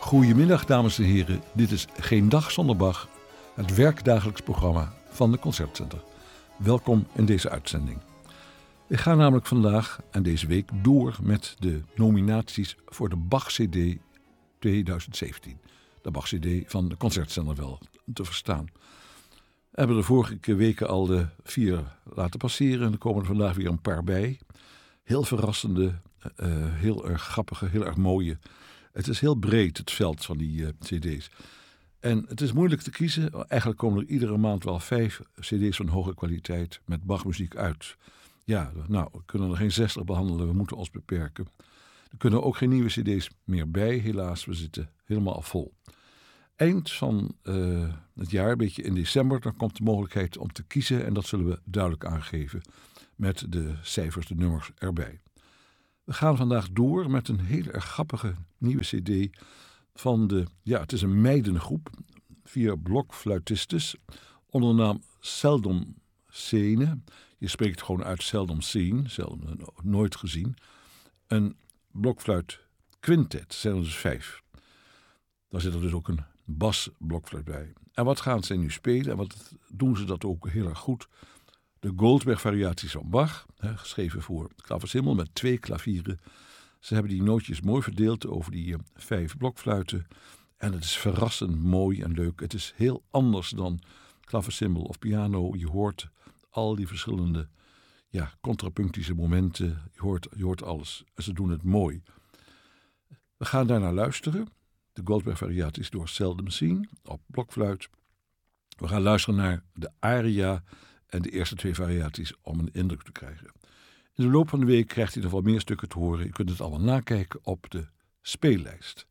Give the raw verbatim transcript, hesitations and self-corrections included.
Goedemiddag dames en heren, dit is Geen Dag Zonder Bach, het werkdagelijks programma van de Concertcenter. Welkom in deze uitzending. Ik ga namelijk vandaag en deze week door met de nominaties voor de Bach C D twintig zeventien. De Bach C D van de Concertcenter wel te verstaan. We hebben de vorige weken al de vier laten passeren en er komen er vandaag weer een paar bij. Heel verrassende, uh, heel erg grappige, heel erg mooie. Het is heel breed, het veld van die uh, C D's. En het is moeilijk te kiezen. Eigenlijk komen er iedere maand wel vijf C D's van hoge kwaliteit met Bachmuziek uit. Ja, nou, we kunnen er geen zestig behandelen, we moeten ons beperken. Er kunnen ook geen nieuwe C D's meer bij, helaas, we zitten helemaal al vol. Eind van uh, het jaar, een beetje in december, dan komt de mogelijkheid om te kiezen en dat zullen we duidelijk aangeven met de cijfers, de nummers erbij. We gaan vandaag door met een heel erg grappige nieuwe C D van de, ja, het is een meidengroep, vier blokfluitistes, onder de naam Seldom Scene. Je spreekt gewoon uit Seldom Seen, zelden nooit gezien. Een blokfluit quintet, zijn er dus vijf. Daar zit er dus ook een basblokfluit bij. En wat gaan ze nu spelen? En wat doen ze dat ook heel erg goed? De Goldberg-variaties van Bach, hè, geschreven voor klaversymbol met twee klavieren. Ze hebben die nootjes mooi verdeeld over die uh, vijf blokfluiten. En het is verrassend mooi en leuk. Het is heel anders dan klaversymbol of piano. Je hoort al die verschillende ja, contrapunctische momenten. Je hoort, je hoort alles. En ze doen het mooi. We gaan daarnaar luisteren. De Goldberg-variaties door Seldom Seen op blokfluit. We gaan luisteren naar de aria en de eerste twee variaties om een indruk te krijgen. In de loop van de week krijgt u nog wel meer stukken te horen. U kunt het allemaal nakijken op de speellijst.